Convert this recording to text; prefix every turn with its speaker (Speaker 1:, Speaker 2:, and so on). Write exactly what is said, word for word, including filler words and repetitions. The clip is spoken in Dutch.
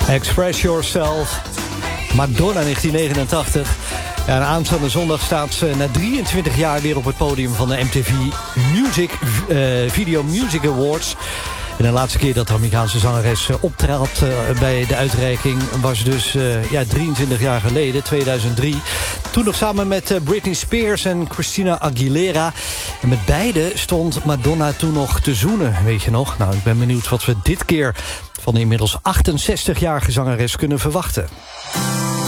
Speaker 1: Express Yourself. Madonna negentien negenentachtig. Ja, en aanstaande zondag staat ze na drieëntwintig jaar weer op het podium van de M T V Music, uh, Video Music Awards. En de laatste keer dat de Amerikaanse zangeres uh, optrad uh, bij de uitreiking was dus uh, ja, drieëntwintig jaar geleden, tweeduizend drie. Toen nog samen met uh, Britney Spears en Christina Aguilera. En met beide stond Madonna toen nog te zoenen, weet je nog? Nou, ik ben benieuwd wat we dit keer van de inmiddels achtenzestigjarige zangeres kunnen verwachten.